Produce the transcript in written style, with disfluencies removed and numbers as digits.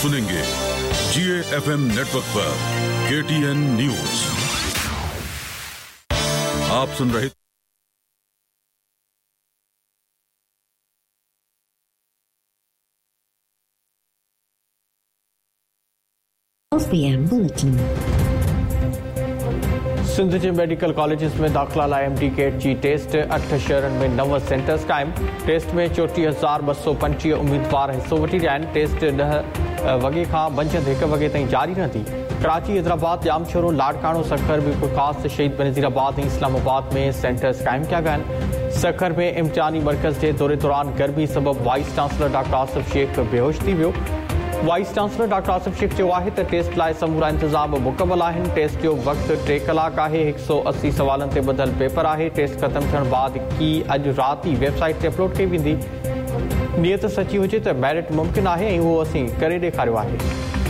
सुनेंगे GAFM network पर KTN news. आप सुन रहे OCM बुलेटिन। सिंध के मेडिकल कॉलेजेस में दाख़िला लाइ MD-CAT जी टेस्ट 8 शहरनि में 9 सेंटर्स क़ाइम। टेस्ट में 34,225 उम्मीदवार हिस्सो वठी रहिया आहिनि। टेस्ट 10 वॻे खां मंझंदि 1 वॻे ताईं जारी रहंदी। कराची, हैदराबाद, जामशोरो, लाड़काणो, सखर, बिपुरकास, शहीद बेनज़ीराबाद ऐं इस्लामाबाद में सेंटर्स क़ाइम किया विया आहिनि। सखर में इम्तिहानी मर्कज़ जे दौरे दौरान गर्मी सबबि vice chancellor doctor Asif Sheikh बेहोश थी वियो। Vice chancellor doctor Asif Sheikh चयो आहे त टेस्ट लाइ समूरा इंतज़ाम मुकमल आहिनि। टेस्ट जो वक़्तु 3 कलाक आहे। 180 सवालनि ते ॿधल पेपर आहे। टेस्ट ख़तमु थियण बाद की अॼु राति ई वेबसाइट ते अपलोड कई वेंदी। नियत सची हुजे त मेरिट मुमकिन आहे ऐं उहो असीं करे ॾेखारियो आहे।